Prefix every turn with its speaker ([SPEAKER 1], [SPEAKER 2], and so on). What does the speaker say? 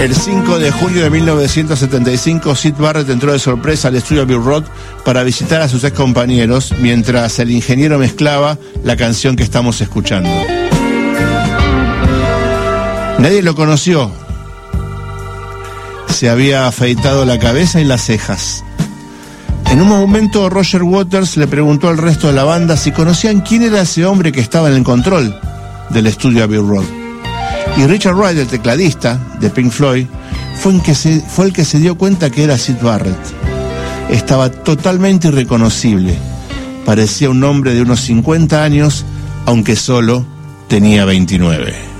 [SPEAKER 1] El 5 de junio de 1975, Syd Barrett entró de sorpresa al estudio Abbey Road para visitar a sus ex compañeros, mientras el ingeniero mezclaba la canción que estamos escuchando. Nadie lo conoció. Se había afeitado la cabeza y las cejas. En un momento, Roger Waters le preguntó al resto de la banda si conocían quién era ese hombre que estaba en el control del estudio Abbey Road. Y Richard Wright, el tecladista de Pink Floyd, fue el que se dio cuenta que era Syd Barrett. Estaba totalmente irreconocible. Parecía un hombre de unos 50 años, aunque solo tenía 29.